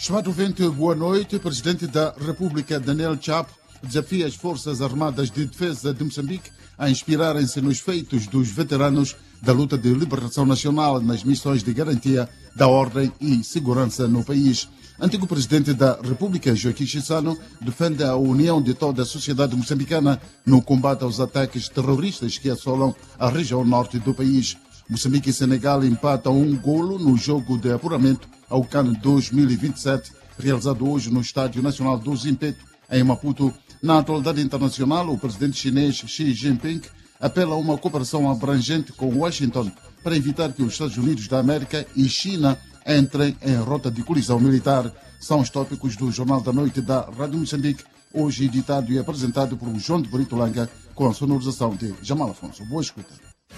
Chamado Vento, boa noite. O Presidente da República, Daniel Chapo, desafia as Forças Armadas de Defesa de Moçambique a inspirarem-se nos feitos dos veteranos da luta de libertação nacional nas missões de garantia da ordem e segurança no país. Antigo Presidente da República, Joaquim Chissano, defende a união de toda a sociedade moçambicana no combate aos ataques terroristas que assolam a região norte do país. Moçambique e Senegal empatam 1-1 no jogo de apuramento ao CAN 2027, realizado hoje no Estádio Nacional do Zimpeto, em Maputo. Na atualidade internacional, o presidente chinês Xi Jinping apela a uma cooperação abrangente com Washington para evitar que os Estados Unidos da América e China entrem em rota de colisão militar. São os tópicos do Jornal da Noite da Rádio Moçambique, hoje editado e apresentado por João de Brito Langa, com a sonorização de Jamal Afonso. Boa escuta.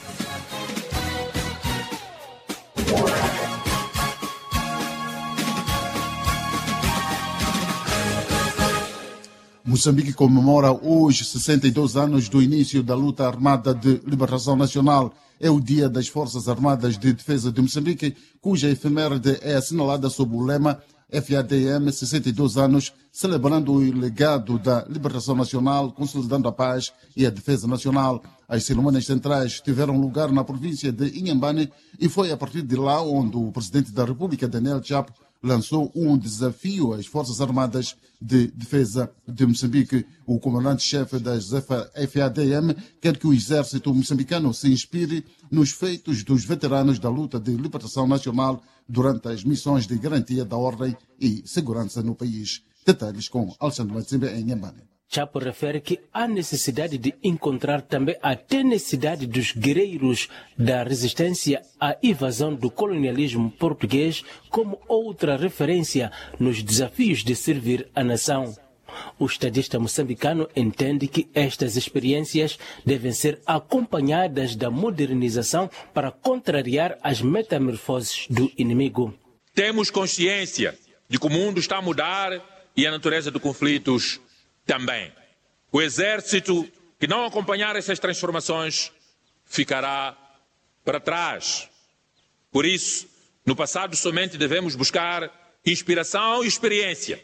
Moçambique comemora hoje 62 anos do início da luta armada de libertação nacional. É o Dia das Forças Armadas de Defesa de Moçambique, cuja efeméride é assinalada sob o lema FADM 62 anos, celebrando o legado da libertação nacional, consolidando a paz e a defesa nacional. As cerimônias centrais tiveram lugar na província de Inhambane e foi a partir de lá onde o Presidente da República, Daniel Chapo, lançou um desafio às Forças Armadas de Defesa de Moçambique. O comandante-chefe das FADM quer que o exército moçambicano se inspire nos feitos dos veteranos da luta de libertação nacional durante as missões de garantia da ordem e segurança no país. Detalhes com Alexandre Matsimbe em Inhambane. Chapo refere que há necessidade de encontrar também a tenacidade dos guerreiros da resistência à invasão do colonialismo português como outra referência nos desafios de servir a nação. O estadista moçambicano entende que estas experiências devem ser acompanhadas da modernização para contrariar as metamorfoses do inimigo. Temos consciência de que o mundo está a mudar e a natureza dos conflitos também. O exército que não acompanhar essas transformações ficará para trás. Por isso, no passado somente devemos buscar inspiração e experiência.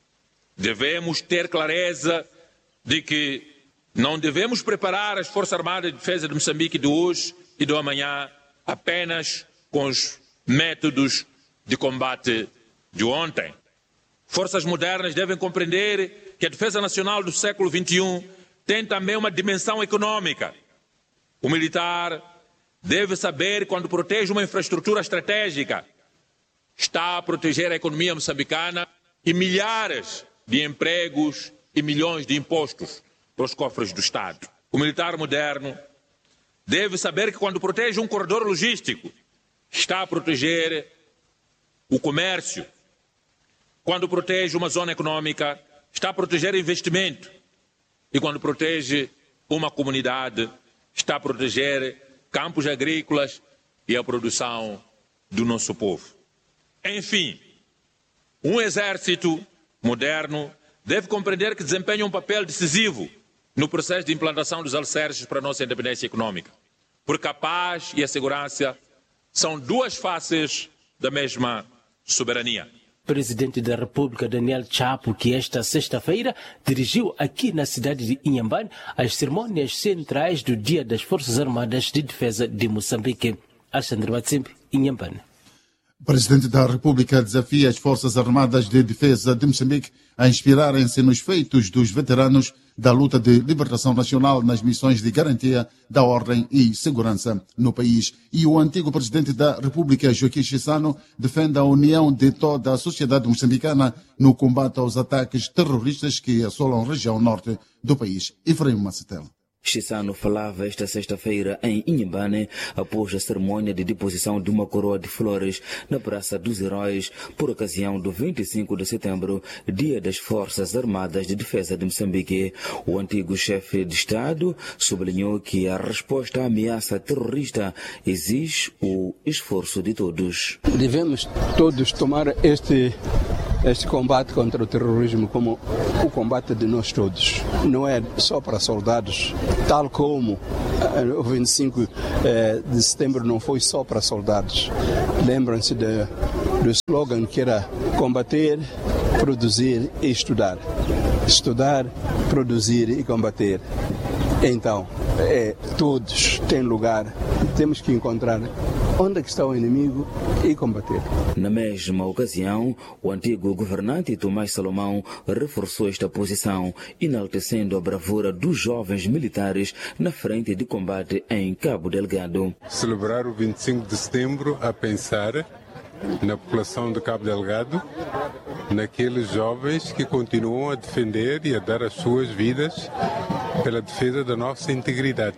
Devemos ter clareza de que não devemos preparar as Forças Armadas de Defesa de Moçambique de hoje e do amanhã apenas com os métodos de combate de ontem. Forças modernas devem compreender que a defesa nacional do século XXI tem também uma dimensão econômica. O militar deve saber, quando protege uma infraestrutura estratégica, está a proteger a economia moçambicana e milhares de empregos e milhões de impostos para os cofres do Estado. O militar moderno deve saber que, quando protege um corredor logístico, está a proteger o comércio. Quando protege uma zona econômica, está a proteger investimento. E quando protege uma comunidade, está a proteger campos agrícolas e a produção do nosso povo. Enfim, um exército moderno deve compreender que desempenha um papel decisivo no processo de implantação dos alicerces para a nossa independência econômica. Porque a paz e a segurança são duas faces da mesma soberania. Presidente da República, Daniel Chapo, que esta sexta-feira dirigiu aqui na cidade de Inhambane as cerimônias centrais do Dia das Forças Armadas de Defesa de Moçambique. Alexandre Matsimbe, Inhambane. O Presidente da República desafia as Forças Armadas de Defesa de Moçambique a inspirarem-se nos feitos dos veteranos da luta de libertação nacional nas missões de garantia da ordem e segurança no país. E o antigo Presidente da República, Joaquim Chissano, defende a união de toda a sociedade moçambicana no combate aos ataques terroristas que assolam a região norte do país. Efraim Macetela. Chissano falava esta sexta-feira em Inhambane após a cerimônia de deposição de uma coroa de flores na Praça dos Heróis por ocasião do 25 de setembro, Dia das Forças Armadas de Defesa de Moçambique. O antigo chefe de Estado sublinhou que a resposta à ameaça terrorista exige o esforço de todos. Devemos todos tomar este combate contra o terrorismo como o combate de nós todos. Não é só para soldados, tal como o 25 de setembro não foi só para soldados. Lembram-se do slogan que era combater, produzir e estudar. Estudar, produzir e combater. Então, todos têm lugar, temos que encontrar onde é que está o inimigo e combater. Na mesma ocasião, o antigo governante Tomás Salomão reforçou esta posição, enaltecendo a bravura dos jovens militares na frente de combate em Cabo Delgado. Celebrar o 25 de setembro a pensar na população de Cabo Delgado, naqueles jovens que continuam a defender e a dar as suas vidas pela defesa da nossa integridade,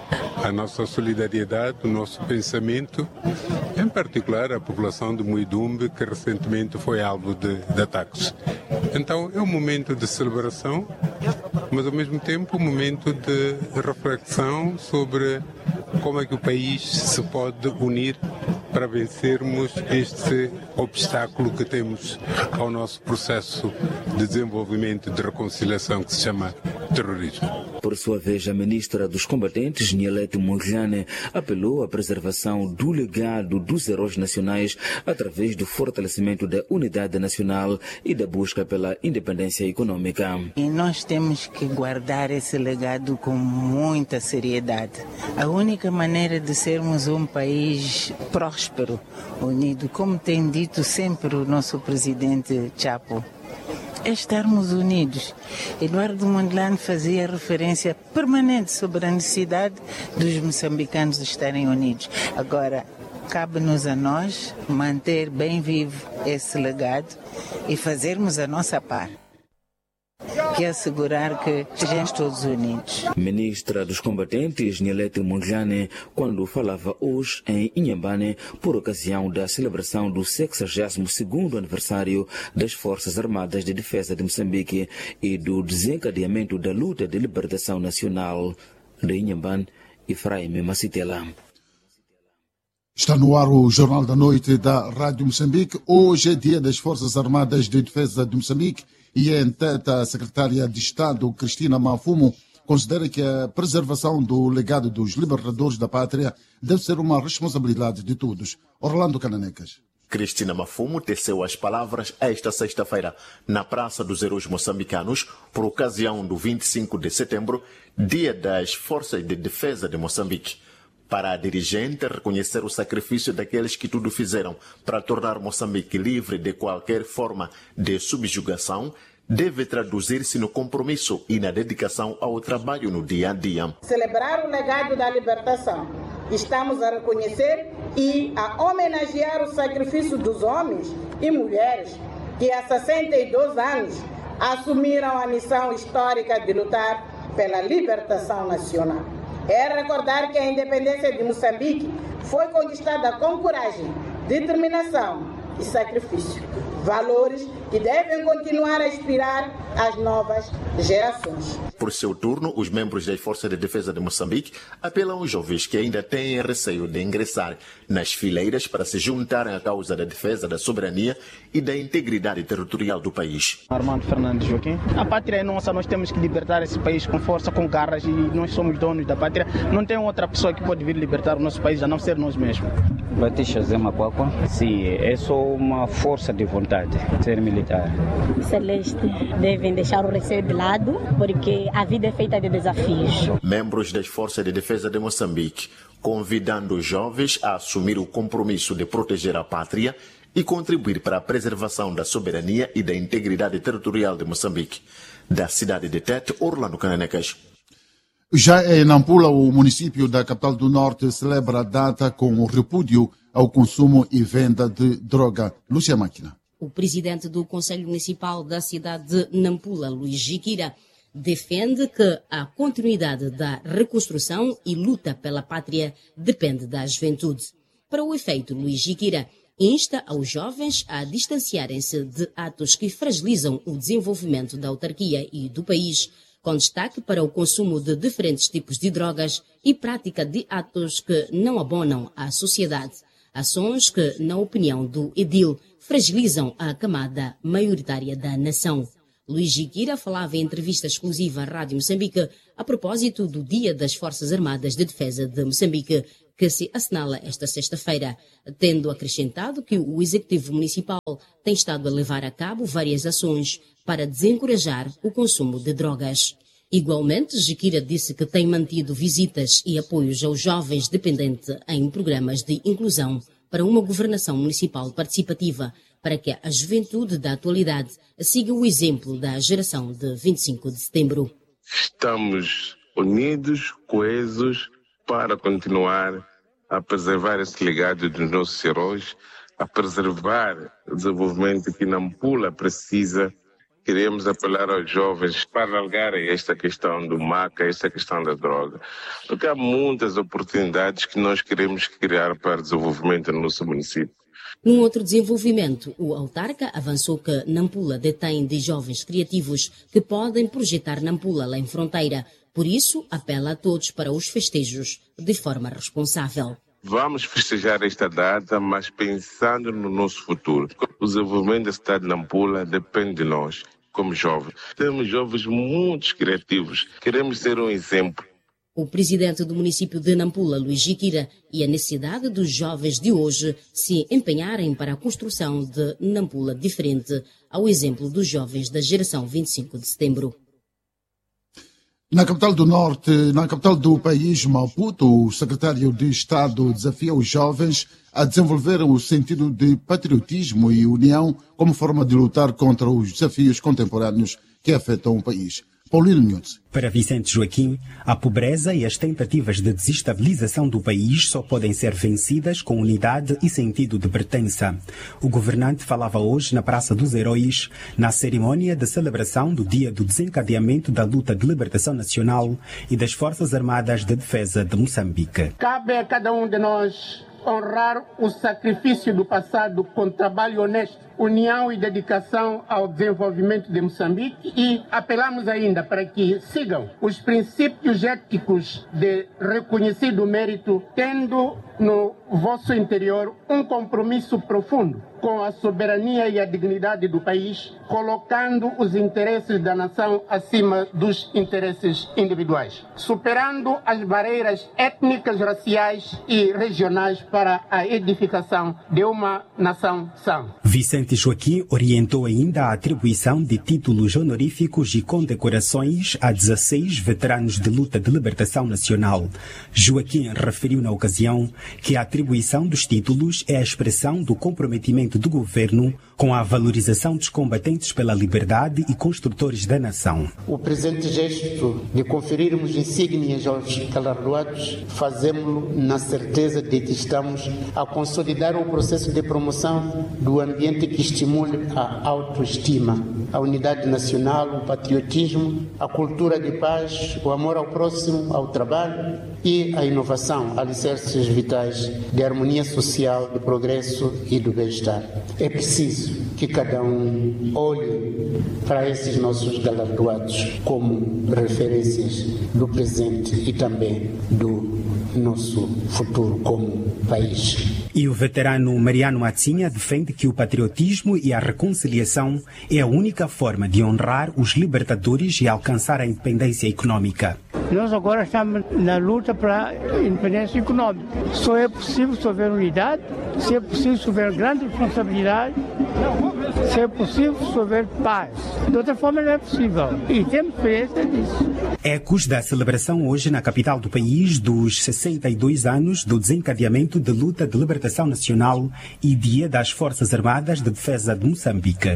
a nossa solidariedade, o nosso pensamento, em particular a população de Muidumbe, que recentemente foi alvo de ataques. Então é um momento de celebração, mas ao mesmo tempo um momento de reflexão sobre como é que o país se pode unir para vencermos este obstáculo que temos ao nosso processo de desenvolvimento e de reconciliação que se chama terrorismo. Por sua vez, a ministra dos combatentes, Nielete Mondlane, apelou à preservação do legado dos heróis nacionais através do fortalecimento da unidade nacional e da busca pela independência econômica. E nós temos que guardar esse legado com muita seriedade. A única maneira de sermos um país próspero, unido, como tem dito sempre o nosso presidente Chapo, é estarmos unidos. Eduardo Mondlane fazia referência permanente sobre a necessidade dos moçambicanos estarem unidos. Agora, cabe-nos a nós manter bem vivo esse legado e fazermos a nossa parte, que é assegurar que estejamos todos unidos. Ministra dos combatentes, Nielete Mondlane, quando falava hoje em Inhambane por ocasião da celebração do 62º aniversário das Forças Armadas de Defesa de Moçambique e do desencadeamento da luta de libertação nacional. De Inhambane, Efraim Macitela. Está no ar o Jornal da Noite da Rádio Moçambique. Hoje é dia das Forças Armadas de Defesa de Moçambique e em teta a secretária de Estado, Cristina Mafumo, considera que a preservação do legado dos libertadores da pátria deve ser uma responsabilidade de todos. Orlando Cananecas. Cristina Mafumo teceu as palavras esta sexta-feira na Praça dos Heróis Moçambicanos por ocasião do 25 de setembro, Dia das Forças de Defesa de Moçambique. Para a dirigente, reconhecer o sacrifício daqueles que tudo fizeram para tornar Moçambique livre de qualquer forma de subjugação deve traduzir-se no compromisso e na dedicação ao trabalho no dia a dia. Celebrar o legado da libertação. Estamos a reconhecer e a homenagear o sacrifício dos homens e mulheres que há 62 anos assumiram a missão histórica de lutar pela libertação nacional. É recordar que a independência de Moçambique foi conquistada com coragem, determinação e sacrifício. Valores que devem continuar a inspirar as novas gerações. Por seu turno, os membros das Forças de Defesa de Moçambique apelam aos jovens que ainda têm receio de ingressar nas fileiras para se juntarem à causa da defesa da soberania e da integridade territorial do país. Armando Fernandes Joaquim. A pátria é nossa, nós temos que libertar esse país com força, com garras, e nós somos donos da pátria. Não tem outra pessoa que pode vir libertar o nosso país a não ser nós mesmos. Batista Zema Quacua. Sim, é só uma força de vontade, ser militar. Celeste, devem deixar o receio de lado, porque a vida é feita de desafios. Membros das Forças de Defesa de Moçambique, convidando os jovens a assumir o compromisso de proteger a pátria e contribuir para a preservação da soberania e da integridade territorial de Moçambique. Da cidade de Tete, Orlando Cananecas. Já em Nampula, o município da capital do Norte celebra a data com o repúdio ao consumo e venda de droga. Lúcia Máquina. O presidente do Conselho Municipal da cidade de Nampula, Luís Jiquira, defende que a continuidade da reconstrução e luta pela pátria depende da juventude. Para o efeito, Luís Jiquira insta aos jovens a distanciarem-se de atos que fragilizam o desenvolvimento da autarquia e do país, com destaque para o consumo de diferentes tipos de drogas e prática de atos que não abonam à sociedade. Ações que, na opinião do edil, fragilizam a camada maioritária da nação. Luís Jiquira falava em entrevista exclusiva à Rádio Moçambique a propósito do Dia das Forças Armadas de Defesa de Moçambique, que se assinala esta sexta-feira, tendo acrescentado que o Executivo Municipal tem estado a levar a cabo várias ações para desencorajar o consumo de drogas. Igualmente, Jiquira disse que tem mantido visitas e apoios aos jovens dependentes em programas de inclusão para uma governação municipal participativa, para que a juventude da atualidade siga o exemplo da geração de 25 de setembro. Estamos unidos, coesos, para continuar a preservar esse legado dos nossos heróis, a preservar o desenvolvimento que Nampula precisa. Queremos apelar aos jovens para largarem esta questão do maca, esta questão da droga, porque há muitas oportunidades que nós queremos criar para o desenvolvimento no nosso município. Num outro desenvolvimento, o autarca avançou que Nampula detém de jovens criativos que podem projetar Nampula lá em fronteira. Por isso, apela a todos para os festejos de forma responsável. Vamos festejar esta data, mas pensando no nosso futuro. O desenvolvimento da cidade de Nampula depende de nós, como jovens. Temos jovens muito criativos. Queremos ser um exemplo. O presidente do município de Nampula, Luís Jiquira, e a necessidade dos jovens de hoje se empenharem para a construção de Nampula diferente, ao exemplo dos jovens da geração 25 de setembro. Na capital do Norte, na capital do país, Maputo, o secretário de Estado desafia os jovens a desenvolver o sentido de patriotismo e união como forma de lutar contra os desafios contemporâneos que afetam o país. Paulino Nunes. Para Vicente Joaquim, a pobreza e as tentativas de desestabilização do país só podem ser vencidas com unidade e sentido de pertença. O governante falava hoje na Praça dos Heróis, na cerimônia de celebração do Dia do Desencadeamento da Luta de Libertação Nacional e das Forças Armadas de Defesa de Moçambique. Cabe a cada um de nós honrar o sacrifício do passado com trabalho honesto, união e dedicação ao desenvolvimento de Moçambique e apelamos ainda para que sigam os princípios éticos de reconhecido mérito, tendo no vosso interior um compromisso profundo com a soberania e a dignidade do país, colocando os interesses da nação acima dos interesses individuais, superando as barreiras étnicas, raciais e regionais para a edificação de uma nação sã. Vicente Joaquim orientou ainda a atribuição de títulos honoríficos e condecorações a 16 veteranos de luta de libertação nacional. Joaquim referiu na ocasião que a atribuição dos títulos é a expressão do comprometimento do governo com a valorização dos combatentes pela liberdade e construtores da nação. O presente gesto de conferirmos insígnias aos galardoados, fazemos-lo na certeza de que estamos a consolidar o processo de promoção do ambiente que estimule a autoestima, a unidade nacional, o patriotismo, a cultura de paz, o amor ao próximo, ao trabalho e a inovação, alicerces vitais de harmonia social, de progresso e do bem-estar. É preciso que cada um olhe para esses nossos galardoados como referências do presente e também do nosso futuro como país. E o veterano Mariano Matsinha defende que o patriotismo e a reconciliação é a única forma de honrar os libertadores e alcançar a independência econômica. Nós agora estamos na luta para a independência econômica. Só é possível se houver unidade, se é possível se houver grande responsabilidade, se é possível se houver paz. De outra forma não é possível. E temos experiência disso. Ecos da celebração hoje na capital do país dos 62 anos do desencadeamento de luta de libertação nacional e Dia das Forças Armadas de Defesa de Moçambique.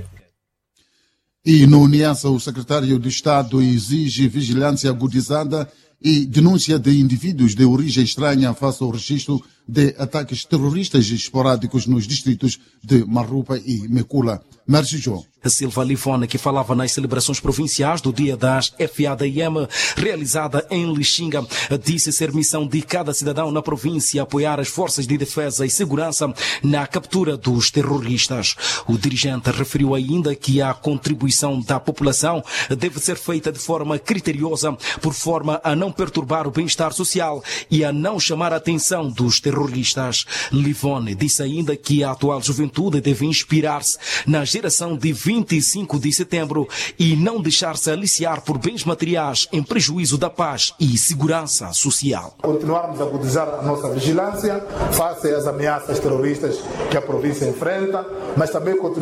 E no Niassa, o secretário de Estado exige vigilância agudizada e denúncia de indivíduos de origem estranha face ao registro de ataques terroristas esporádicos nos distritos de Marrupa e Mekula. Mércio João. Silva Livone, que falava nas celebrações provinciais do Dia das FADM, realizada em Lixinga, disse ser missão de cada cidadão na província apoiar as forças de defesa e segurança na captura dos terroristas. O dirigente referiu ainda que a contribuição da população deve ser feita de forma criteriosa, por forma a não perturbar o bem-estar social e a não chamar a atenção dos terroristas. terroristas. Livone disse ainda que a atual juventude deve inspirar-se na geração de 25 de setembro e não deixar-se aliciar por bens materiais em prejuízo da paz e segurança social. Continuarmos a agudizar a nossa vigilância face às ameaças terroristas que a província enfrenta, mas também continuar